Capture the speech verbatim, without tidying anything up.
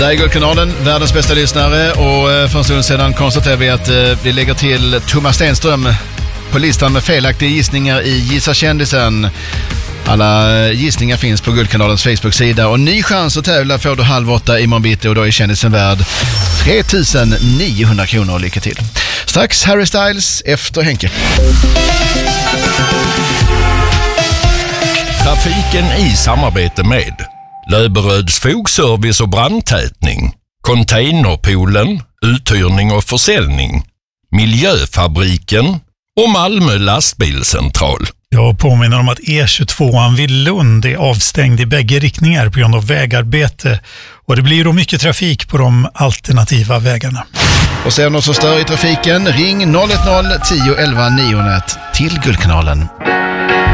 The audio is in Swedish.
Där är Guldkanalen, världens bästa lyssnare, och för en stund sedan konstaterar vi att vi lägger till Thomas Stenström på listan med felaktiga gissningar i Gissa kändisen. Alla gissningar finns på Guldkanalens Facebook-sida, och ny chans att tävla får du halv åtta i morgon och då är kändisen värd tre tusen niohundra kronor. Lycka till. Strax Harry Styles efter Henke. Trafiken i samarbete med Löberöds fogservice och brandtätning, Containerpoolen, uthyrning och försäljning, Miljöfabriken och Malmö lastbilscentral. Jag påminner om att E tjugotvåan vid Lund är avstängd i bägge riktningar på grund av vägarbete, och det blir då mycket trafik på de alternativa vägarna. Och ser du något som stör i trafiken, ring noll ett noll tio elva nio ett till Guldkanalen.